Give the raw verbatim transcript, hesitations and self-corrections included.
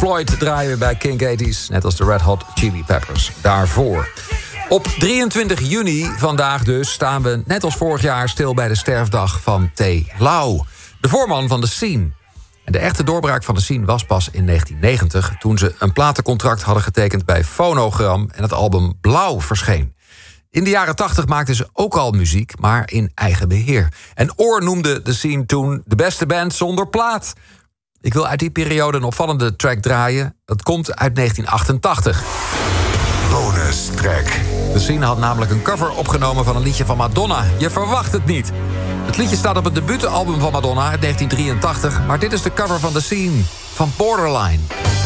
Floyd draaien we bij Kink tachtig, net als de Red Hot Chili Peppers daarvoor. Op drieëntwintig juni vandaag dus staan we net als vorig jaar stil bij de sterfdag van T. Lau, de voorman van de Scene. En de echte doorbraak van de Scene was pas in negentien negentig... toen ze een platencontract hadden getekend bij Phonogram en het album Blauw verscheen. In de jaren tachtig maakten ze ook al muziek, maar in eigen beheer. En Oor noemde de Scene toen de beste band zonder plaat. Ik wil uit die periode een opvallende track draaien. Dat komt uit negentien achtentachtig. Bonus track. De Scene had namelijk een cover opgenomen van een liedje van Madonna. Je verwacht het niet. Het liedje staat op het debuutalbum van Madonna uit negentien drieëntachtig... maar dit is de cover van de Scene van Borderline.